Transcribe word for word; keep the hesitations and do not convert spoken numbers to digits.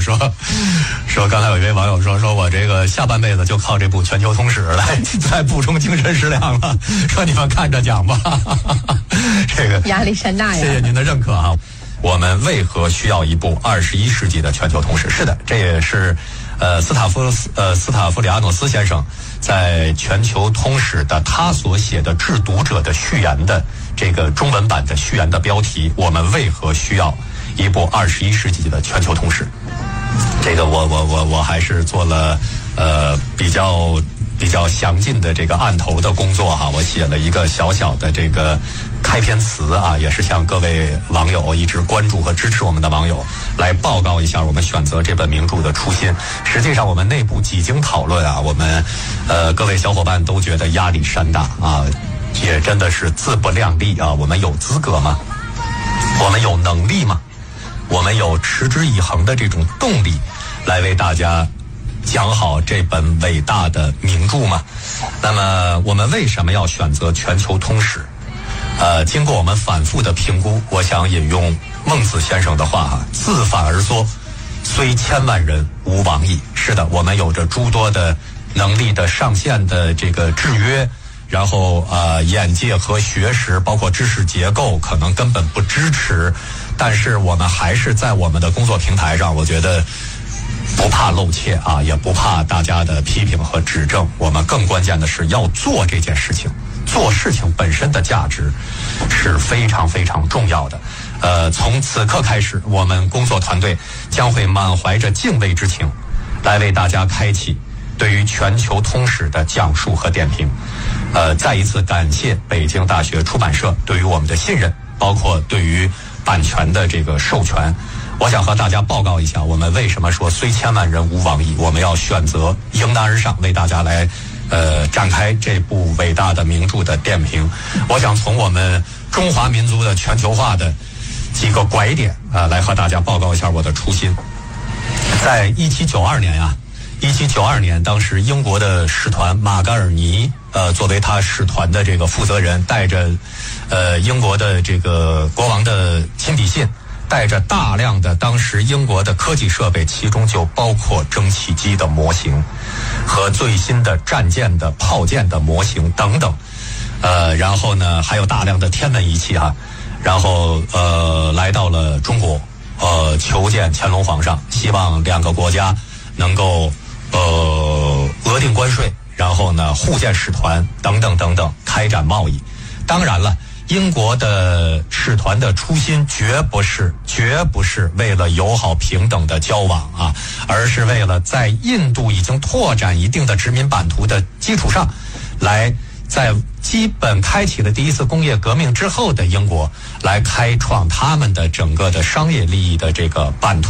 说说刚才有一位网友说说我这个下半辈子就靠这部《全球通史》来来补充精神食粮了，说你们看着讲吧。这个压力山大呀！ 谢谢您的认可啊。我们为何需要一部二十一世纪的全球通史？是的，这也是呃斯塔夫呃斯塔夫里阿诺斯先生在全球通史的他所写的致读者的序言的这个中文版的序言的标题。我们为何需要一部二十一世纪的全球通史？这个我我我我还是做了呃比较比较详尽的这个案头的工作哈，我写了一个小小的这个开篇词啊，也是向各位网友一直关注和支持我们的网友来报告一下我们选择这本名著的初心。实际上我们内部几经讨论啊，我们呃各位小伙伴都觉得压力山大啊，也真的是自不量力啊。我们有资格吗？我们有能力吗？我们有持之以恒的这种动力来为大家讲好这本伟大的名著吗？那么我们为什么要选择全球通史？呃，经过我们反复的评估，我想引用孟子先生的话哈：自反而缩，虽千万人吾往矣。是的，我们有着诸多的能力的上限的这个制约，然后呃眼界和学识包括知识结构可能根本不支持，但是我们还是在我们的工作平台上，我觉得不怕露怯啊，也不怕大家的批评和指正。我们更关键的是要做这件事情，做事情本身的价值是非常非常重要的。呃，从此刻开始，我们工作团队将会满怀着敬畏之情，来为大家开启对于全球通史的讲述和点评。呃，再一次感谢北京大学出版社对于我们的信任，包括对于版权的这个授权。我想和大家报告一下，我们为什么说虽千万人吾往矣，我们要选择迎难而上，为大家来呃展开这部伟大的名著的点评。我想从我们中华民族的全球化的几个拐点啊、呃，来和大家报告一下我的初心。在一七九二年呀、啊，一七九二年，当时英国的使团马嘎尔尼，呃，作为他使团的这个负责人，带着呃英国的这个国王的亲笔信，带着大量的当时英国的科技设备，其中就包括蒸汽机的模型和最新的战舰的炮舰的模型等等，呃，然后呢还有大量的天文仪器啊，然后呃来到了中国，呃求见乾隆皇上，希望两个国家能够呃额定关税，然后呢互建使团等等等等，开展贸易。当然了，英国的使团的初心绝不是绝不是为了友好平等的交往啊，而是为了在印度已经拓展一定的殖民版图的基础上，来在基本开启了第一次工业革命之后的英国来开创他们的整个的商业利益的这个版图。